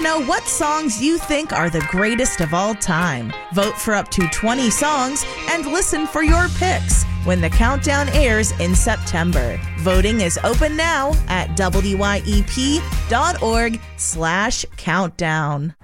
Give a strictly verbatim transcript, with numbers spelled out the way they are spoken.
Know what songs you think are the greatest of all time. Vote for up to twenty songs and listen for your picks when the countdown airs in September. Voting is open now at W Y E P dot org slash countdown.